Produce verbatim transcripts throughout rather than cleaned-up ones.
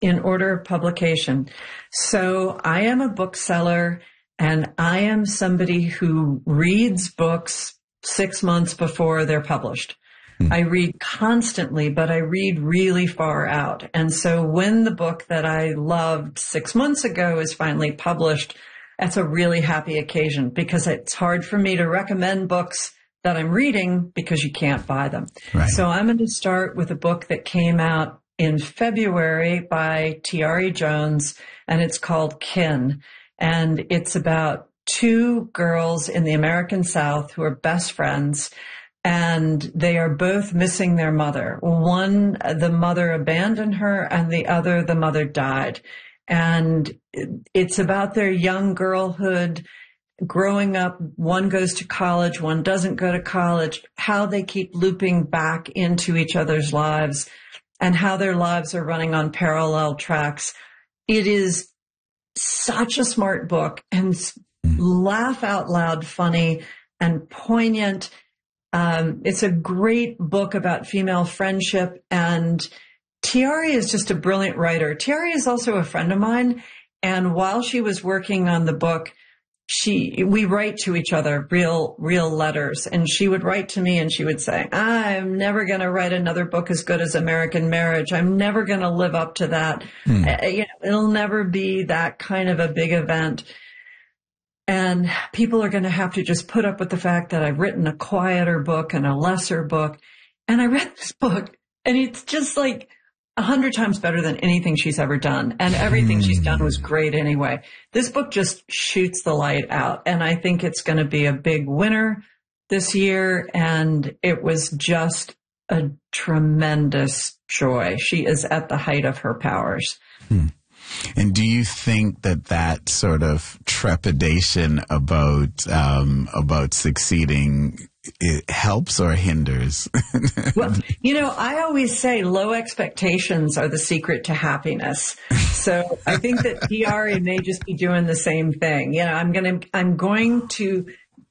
in order of publication. So I am a bookseller, and I am somebody who reads books six months before they're published. Hmm. I read constantly, but I read really far out. And so when the book that I loved six months ago is finally published, that's a really happy occasion, because it's hard for me to recommend books that I'm reading because you can't buy them. Right. So I'm going to start with a book that came out in February by Tiare Jones, and it's called Kin. And it's about two girls in the American South who are best friends, and they are both missing their mother. One, the mother abandoned her, and the other, the mother died. And it's about their young girlhood, growing up. One goes to college, one doesn't go to college, how they keep looping back into each other's lives, and how their lives are running on parallel tracks. It is such a smart book, and laugh out loud funny and poignant. Um, it's a great book about female friendship, and Tiare is just a brilliant writer. Tiare is also a friend of mine, and while she was working on the book, she, we write to each other real, real letters. And she would write to me and she would say, I'm never going to write another book as good as American Marriage. I'm never going to live up to that. Hmm. Uh, you know, it'll never be that kind of a big event. And people are going to have to just put up with the fact that I've written a quieter book and a lesser book. And I read this book, and it's just like a hundred times better than anything she's ever done. And everything mm. she's done was great anyway. This book just shoots the light out. And I think it's going to be a big winner this year. And it was just a tremendous joy. She is at the height of her powers. Hmm. And do you think that that sort of trepidation about, um, about succeeding, it helps or hinders? Well, you know, I always say low expectations are the secret to happiness. So I think that Tiare may just be doing the same thing. You know, I'm going to, I'm going to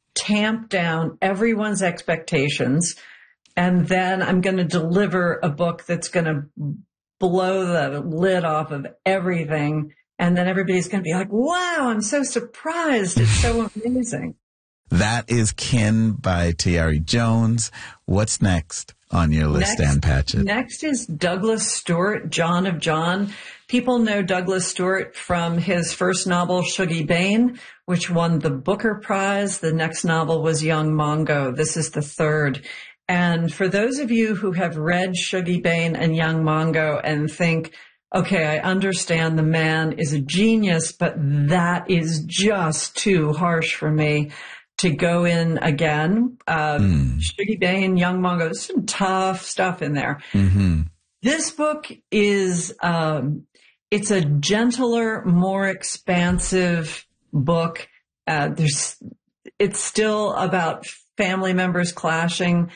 tamp down everyone's expectations, and then I'm going to deliver a book that's going to blow the lid off of everything. And then everybody's going to be like, wow, I'm so surprised. It's so amazing. That is Kin by Tiare Jones. What's next on your list, next, Ann Patchett? Next is Douglas Stuart, John of John. People know Douglas Stuart from his first novel, Shuggie Bain, which won the Booker Prize. The next novel was Young Mongo. This is the third. And for those of you who have read Shuggie Bain and Young Mongo and think, okay, I understand the man is a genius, but that is just too harsh for me to go in again. Um, mm. Shuggie Bain, Young Mongo, there's some tough stuff in there. Mm-hmm. This book is, um, it's a gentler, more expansive book. Uh, there's, it's still about family members clashing.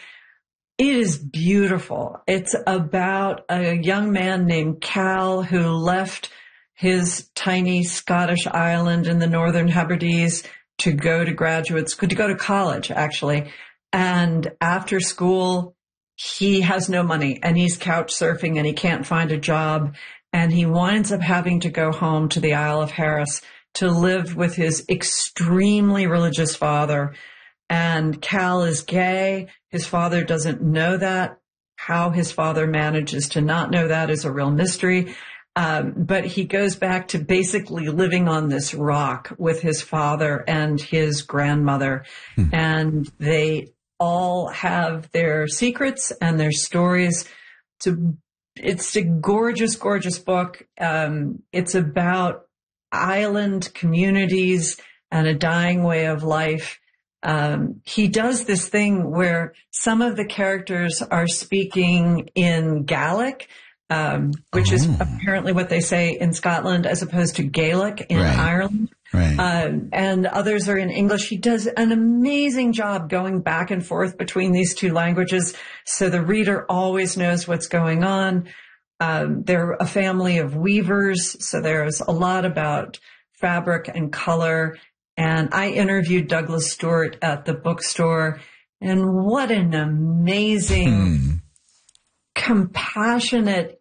It is beautiful. It's about a young man named Cal who left his tiny Scottish island in the Northern Hebrides to go to graduate school, to go to college, actually. And after school, he has no money, and he's couch surfing, and he can't find a job. And he winds up having to go home to the Isle of Harris to live with his extremely religious father. And Cal is gay. His father doesn't know that. How his father manages to not know that is a real mystery. Um, but he goes back to basically living on this rock with his father and his grandmother. Hmm. And they all have their secrets and their stories. It's a, it's a gorgeous, gorgeous book. Um, it's about island communities and a dying way of life. Um, he does this thing where some of the characters are speaking in Gaelic, um, which oh. is apparently what they say in Scotland, as opposed to Gaelic in right. Ireland. Right. Um, and others are in English. He does an amazing job going back and forth between these two languages, so the reader always knows what's going on. Um, they're a family of weavers, so there's a lot about fabric and color. And I interviewed Douglas Stuart at the bookstore, and what an amazing, hmm. compassionate,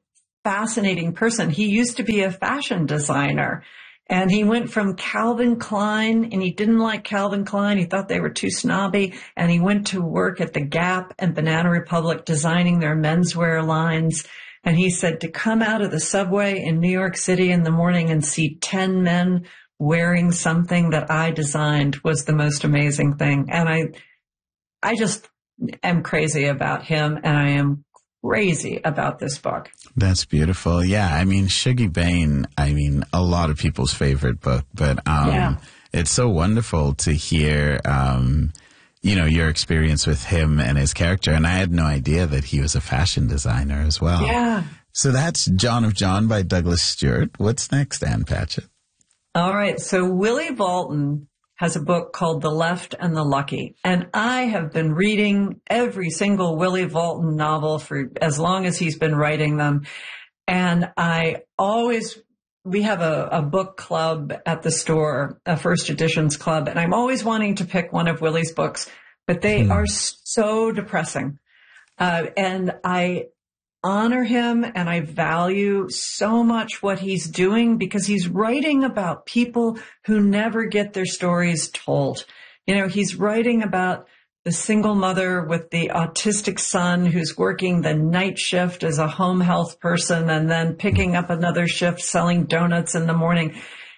fascinating person. He used to be a fashion designer, and he went from Calvin Klein, and he didn't like Calvin Klein. He thought they were too snobby, and he went to work at the Gap and Banana Republic designing their menswear lines. And he said to come out of the subway in New York City in the morning and see ten men wearing something that I designed was the most amazing thing. And I, I just am crazy about him, and I am crazy about this book. That's beautiful. Yeah. I mean, Shuggie Bain, I mean, a lot of people's favorite book, but, um, yeah. It's so wonderful to hear, um, you know, your experience with him and his character. And I had no idea that he was a fashion designer as well. Yeah. So that's John of John by Douglas Stuart. What's next, Ann Patchett? All right. So Willie Walton has a book called The Left and the Lucky. And I have been reading every single Willie Walton novel for as long as he's been writing them. And I always, we have a, a book club at the store, a first editions club, and I'm always wanting to pick one of Willie's books, but they hmm. are so depressing. Uh, and I honor him, and I value so much what he's doing because he's writing about people who never get their stories told. You know, he's writing about the single mother with the autistic son who's working the night shift as a home health person and then picking up another shift selling donuts in the morning.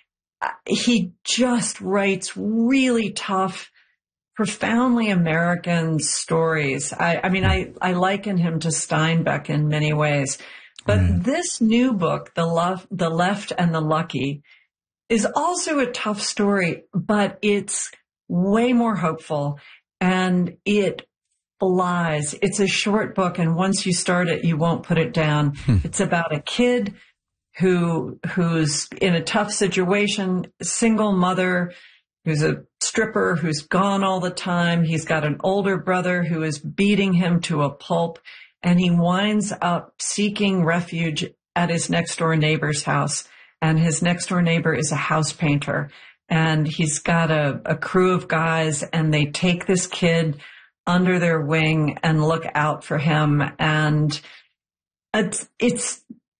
He just writes really tough, profoundly American stories. I, I mean, I, I liken him to Steinbeck in many ways. But mm. this new book, The Love, The Left and the Lucky, is also a tough story, but it's way more hopeful, and it flies. It's a short book, and once you start it, you won't put it down. Hmm. It's about a kid who who's in a tough situation, single mother, who's a stripper, who's gone all the time. He's got an older brother who is beating him to a pulp, and he winds up seeking refuge at his next door neighbor's house. And his next door neighbor is a house painter, and he's got a, a crew of guys, and they take this kid under their wing and look out for him. And it's, it's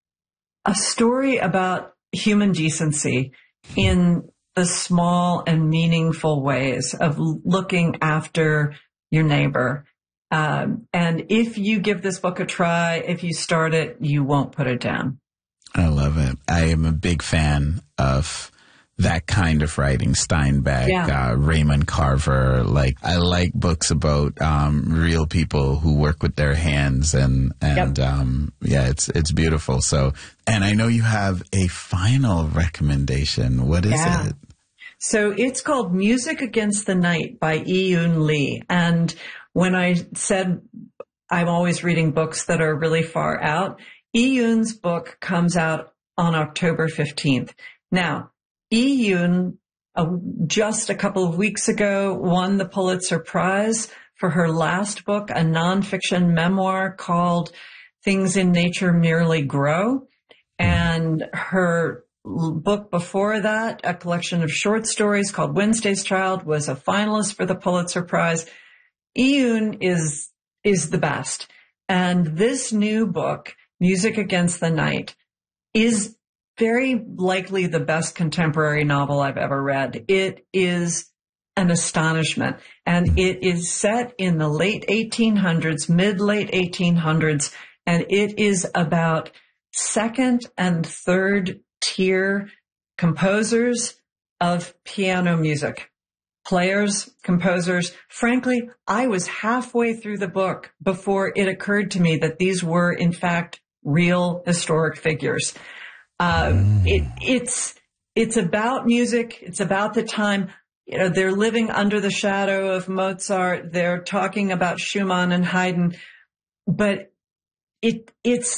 a story about human decency in the small and meaningful ways of looking after your neighbor. Um, and if you give this book a try, if you start it, you won't put it down. I love it. I am a big fan of that kind of writing, Steinbeck, yeah. uh, Raymond Carver. Like, I like books about um, real people who work with their hands, and and yep. um, yeah, it's it's beautiful. So, and I know you have a final recommendation. What is yeah. it? So it's called Music Against the Night by Yi-Yun Lee. And when I said I'm always reading books that are really far out, Yi-Yun's book comes out on October fifteenth. Now, Yi-Yun, uh, just a couple of weeks ago, won the Pulitzer Prize for her last book, a nonfiction memoir called Things in Nature Merely Grow. And her book before that, a collection of short stories called Wednesday's Child, was a finalist for the Pulitzer Prize. Yi-Yun is, is the best. And this new book, Music Against the Night, is very likely the best contemporary novel I've ever read. It is an astonishment, and it is set in the late eighteen hundreds, mid-late eighteen hundreds, and it is about second and third tier composers of piano music. Players, composers. Frankly, I was halfway through the book before it occurred to me that these were, in fact, real historic figures. Uh, mm. it, it's, it's about music. It's about the time. You know, they're living under the shadow of Mozart. They're talking about Schumann and Haydn, but it, it's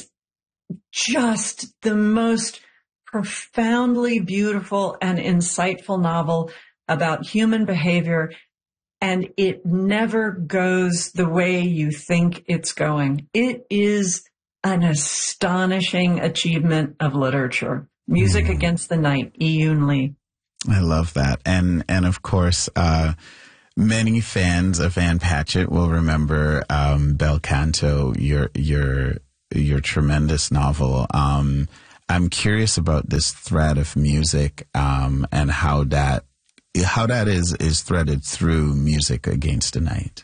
just the most profoundly beautiful and insightful novel about human behavior. And it never goes the way you think it's going. It is an astonishing achievement of literature. Music mm. Against the Night, Yi-Yun Lee. I love that. And, and of course, uh, many fans of Ann Patchett will remember, um, Bel Canto, your, your, your tremendous novel. Um, I'm curious about this thread of music um, and how that how that is is threaded through Music Against the Night.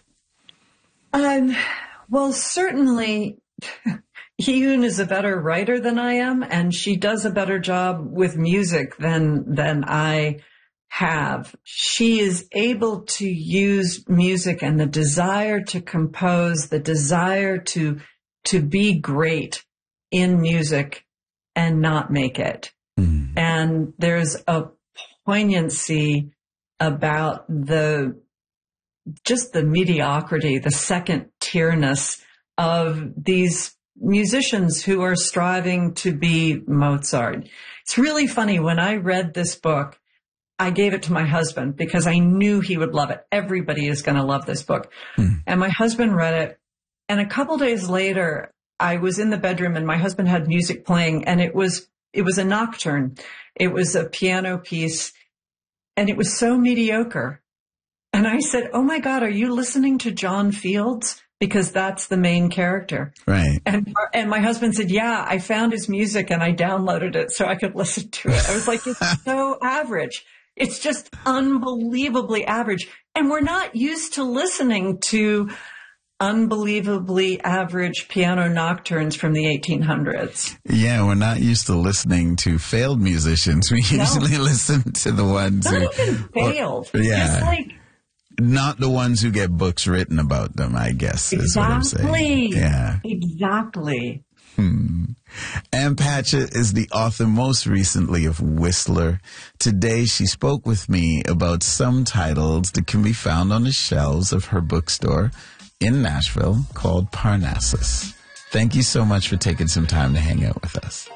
Um, well, certainly, Hee-Yoon is a better writer than I am, and she does a better job with music than than I have. She is able to use music and the desire to compose, the desire to to be great in music and not make it. Mm. And there's a poignancy about the just the mediocrity, the second tierness of these musicians who are striving to be Mozart. It's really funny. When I read this book, I gave it to my husband because I knew he would love it. Everybody is going to love this book. Hmm. And my husband read it. And a couple days later, I was in the bedroom and my husband had music playing, and it was, it was a nocturne. It was a piano piece, and it was so mediocre. And I said, "Oh my God, are you listening to John Fields? Because that's the main character." Right. And and my husband said, "Yeah, I found his music and I downloaded it so I could listen to it." I was like, "It's so average. It's just unbelievably average." And we're not used to listening to unbelievably average piano nocturnes from the eighteen hundreds. Yeah, we're not used to listening to failed musicians. We usually no. listen to the ones not who... Not even failed. Or, yeah. Just like... Not the ones who get books written about them, I guess, exactly. is what I'm saying. Yeah. Exactly. Hmm. Ann Patchett is the author most recently of Whistler. Today she spoke with me about some titles that can be found on the shelves of her bookstore in Nashville called Parnassus. Thank you so much for taking some time to hang out with us.